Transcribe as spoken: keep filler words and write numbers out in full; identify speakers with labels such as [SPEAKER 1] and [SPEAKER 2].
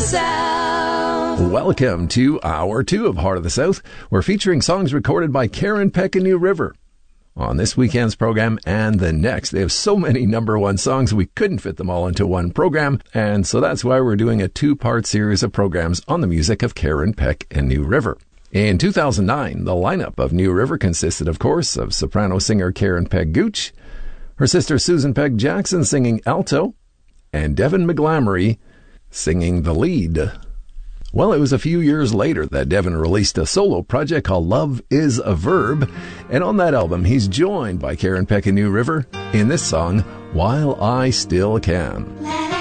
[SPEAKER 1] South.
[SPEAKER 2] Welcome to Hour two of Heart of the South. We're featuring songs recorded by Karen Peck and New River. On this weekend's program and the next, they have so many number one songs we couldn't fit them all into one program, and so that's why we're doing a two-part series of programs on the music of Karen Peck and New River. In two thousand nine, the lineup of New River consisted, of course, of soprano singer Karen Peck Gooch, her sister Susan Peck Jackson singing alto, and Devin McGlamory singing the lead. Well, it was a few years later that Devin released a solo project called Love is a Verb, and on that album he's joined by Karen Peck and New River in this song, While I Still Can.